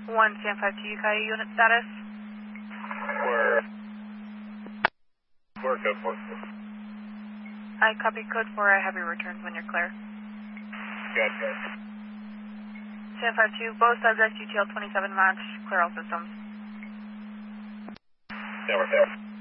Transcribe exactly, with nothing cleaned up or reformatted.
one San five two, Ukiah unit status. We're, we're code four. I copy code four, I have your returns when you're clear. Good, good. San five two, both subjects U T L twenty-seven match, clear all systems. Yeah, we're clear.